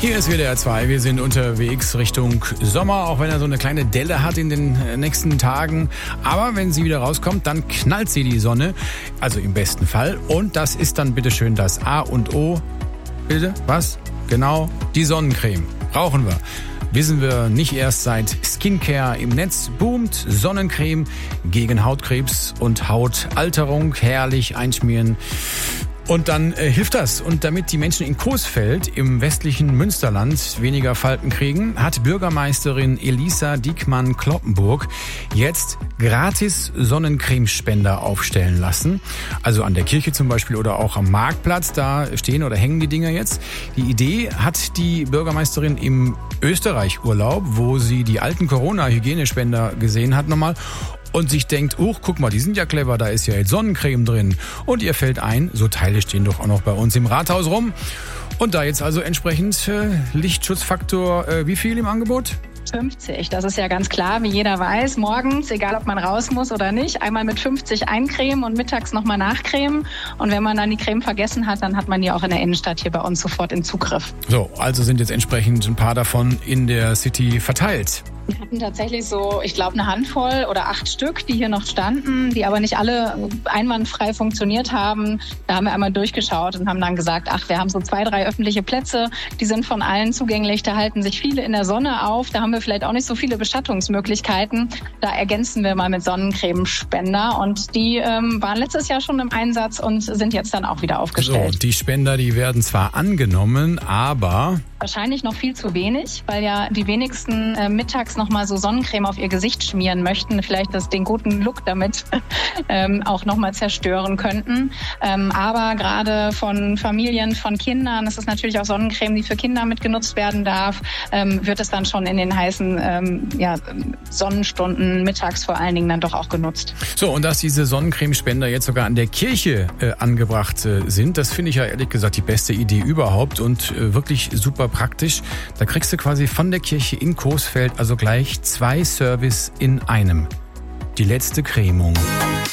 Hier ist WDR 2. Wir sind unterwegs Richtung Sommer, auch wenn er so eine kleine Delle hat in den nächsten Tagen. Aber wenn sie wieder rauskommt, dann knallt sie die Sonne. Also im besten Fall. Und das ist dann bitteschön das A und O. Bitte? Was? Genau, die Sonnencreme. Brauchen wir. Wissen wir nicht erst seit Skincare im Netz boomt. Sonnencreme gegen Hautkrebs und Hautalterung. Herrlich einschmieren. Und dann hilft das. Und damit die Menschen in Coesfeld im westlichen Münsterland weniger Falten kriegen, hat Bürgermeisterin Elisa Diekmann-Kloppenburg jetzt gratis Sonnencremespender aufstellen lassen. Also an der Kirche zum Beispiel oder auch am Marktplatz, da stehen oder hängen die Dinger jetzt. Die Idee hat die Bürgermeisterin im Österreich-Urlaub, wo sie die alten Corona-Hygienespender gesehen hat nochmal. Und sich denkt, guck mal, die sind ja clever, da ist ja jetzt Sonnencreme drin. Und ihr fällt ein, so Teile stehen doch auch noch bei uns im Rathaus rum. Und da jetzt also entsprechend Lichtschutzfaktor, wie viel im Angebot? 50, das ist ja ganz klar, wie jeder weiß, morgens, egal ob man raus muss oder nicht, einmal mit 50 eincremen und mittags nochmal nachcremen. Und wenn man dann die Creme vergessen hat, dann hat man die auch in der Innenstadt hier bei uns sofort in Zugriff. So, also sind jetzt entsprechend ein paar davon in der City verteilt. Wir hatten tatsächlich so, ich glaube, eine Handvoll oder 8 Stück, die hier noch standen, die aber nicht alle einwandfrei funktioniert haben. Da haben wir einmal durchgeschaut und haben dann gesagt, wir haben so 2, 3 öffentliche Plätze, die sind von allen zugänglich, da halten sich viele in der Sonne auf, da haben wir vielleicht auch nicht so viele Beschattungsmöglichkeiten. Da ergänzen wir mal mit Sonnencremespender und die waren letztes Jahr schon im Einsatz und sind jetzt dann auch wieder aufgestellt. So, die Spender, die werden zwar angenommen, aber wahrscheinlich noch viel zu wenig, weil ja die wenigsten mittags noch mal so Sonnencreme auf ihr Gesicht schmieren möchten, vielleicht den guten Look damit auch noch mal zerstören könnten. Aber gerade von Familien, von Kindern, das ist natürlich auch Sonnencreme, die für Kinder mitgenutzt werden darf, wird es dann schon in den heißen Sonnenstunden mittags vor allen Dingen dann doch auch genutzt. So, und dass diese Sonnencremespender jetzt sogar an der Kirche angebracht sind, das finde ich ja ehrlich gesagt die beste Idee überhaupt und wirklich super praktisch. Da kriegst du quasi von der Kirche in Coesfeld also gleich 2 Service in einem. Die letzte Cremung.